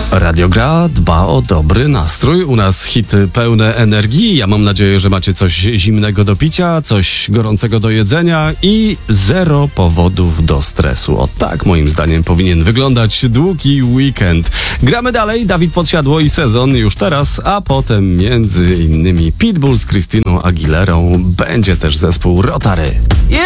Radio Gra dba o dobry nastrój. U nas hity pełne energii. Ja mam nadzieję, że macie coś zimnego do picia, coś gorącego do jedzenia i zero powodów do stresu. O tak, moim zdaniem, powinien wyglądać długi weekend. Gramy dalej. Dawid Podsiadło i Sezon już teraz, a potem między innymi Pitbull z Christiną Aguilerą. Będzie też zespół Rotary.